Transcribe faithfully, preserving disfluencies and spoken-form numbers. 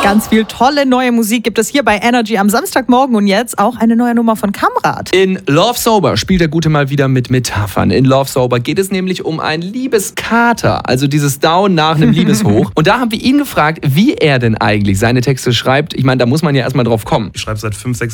Ganz viel tolle neue Musik gibt es hier bei Energy am Samstagmorgen und jetzt auch eine neue Nummer von Kamrat. In Love Sober spielt der Gute mal wieder mit Metaphern. In Love Sober geht es nämlich um ein Liebeskater, also dieses Down nach einem Liebeshoch. Und da haben wir ihn gefragt, wie er denn eigentlich seine Texte schreibt. Ich meine, da muss man ja erstmal drauf kommen. Ich schreibe seit fünf, sechs